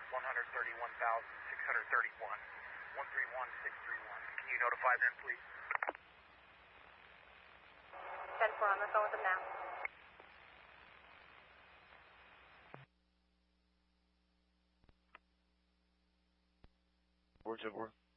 131,631. 131631. Can you notify them, please? 10-4 on the phone with them now. Four.